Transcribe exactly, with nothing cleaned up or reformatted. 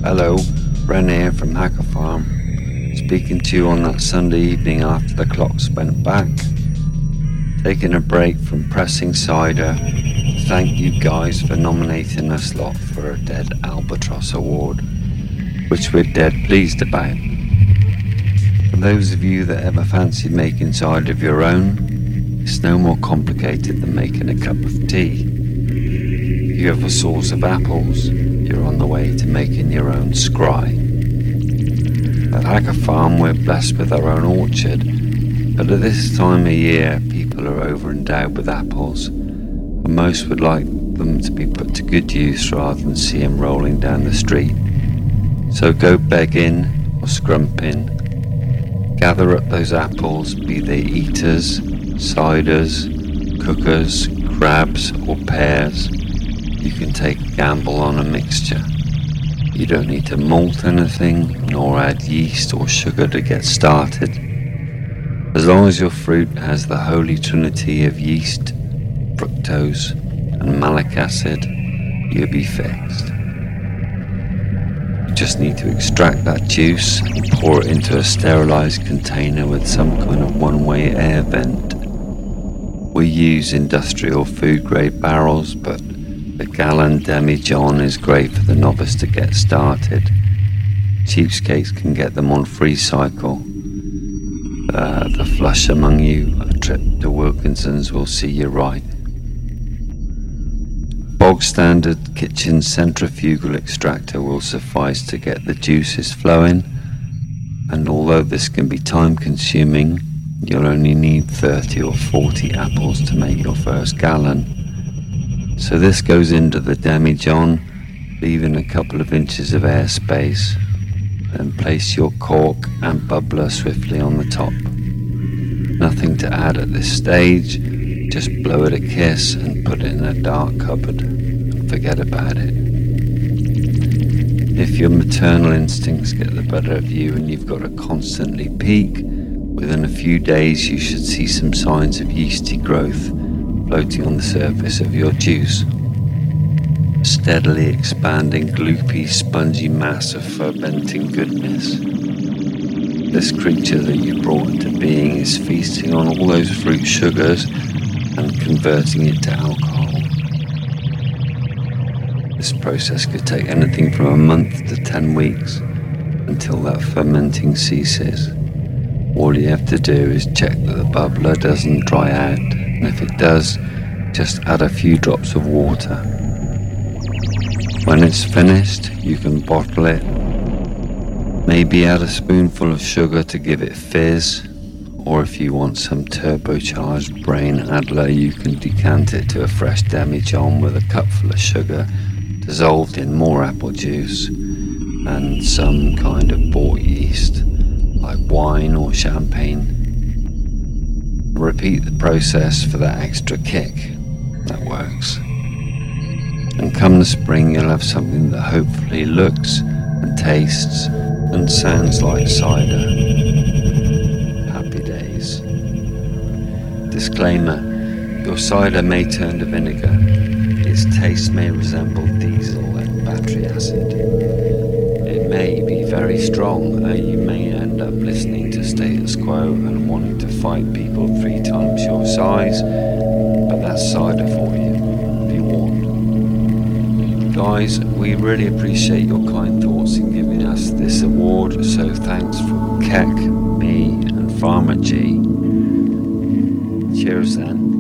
Hello, Bren here from Hacker Farm, speaking to you on that Sunday evening after the clocks went back, taking a break from pressing cider. Thank you guys for nominating us lot for a Dead Albatross Award, which we're dead pleased about. For those of you that ever fancied making cider of your own, it's no more complicated than making a cup of tea. If you have a source of apples, you're on the way to making your own scry. At Hacker Farm, we're blessed with our own orchard, but at this time of year, people are over-endowed with apples, and most would like them to be put to good use rather than see them rolling down the street. So go begging or scrumping, gather up those apples, be they eaters, ciders, cookers, crabs or pears. You can take a gamble on a mixture. You don't need to malt anything, nor add yeast or sugar to get started. As long as your fruit has the holy trinity of yeast, fructose, and malic acid, you'll be fixed. You just need to extract that juice and pour it into a sterilized container with some kind of one-way air vent. We use industrial food-grade barrels, but the gallon demi-john is great for the novice to get started. Cheapskates can get them on free cycle. Uh, the flush among you, a trip to Wilkinson's will see you right. Bog standard kitchen centrifugal extractor will suffice to get the juices flowing, and although this can be time consuming, you'll only need thirty or forty apples to make your first gallon. So this goes into the demi-john, leaving a couple of inches of airspace. Then place your cork and bubbler swiftly on the top. Nothing to add at this stage, just blow it a kiss and put it in a dark cupboard and forget about it. If your maternal instincts get the better of you and you've got to constantly peak, within a few days you should see some signs of yeasty growth floating on the surface of your juice. Steadily expanding, gloopy, spongy mass of fermenting goodness. This creature that you brought into being is feasting on all those fruit sugars and converting it to alcohol. This process could take anything from a month to ten weeks until that fermenting ceases. All you have to do is check that the bubbler doesn't dry out, and if it does, just add a few drops of water. When it's finished, you can bottle it. Maybe add a spoonful of sugar to give it fizz, or if you want some turbocharged brain addler, you can decant it to a fresh demi-john with a cupful of sugar dissolved in more apple juice and some kind of bought yeast, like wine or champagne. Repeat the process for that extra kick. That works. And come the spring, you'll have something that hopefully looks and tastes and sounds like cider. Happy days. Disclaimer: your cider may turn to vinegar. Its taste may resemble diesel and battery acid. It may be very strong, though you may end up listening to status quo and wanting to fight people three times your size, but that's cider for you. Be warned. Guys, we really appreciate your kind thoughts in giving us this award, so thanks for Keck, me and Farmer G. Cheers then.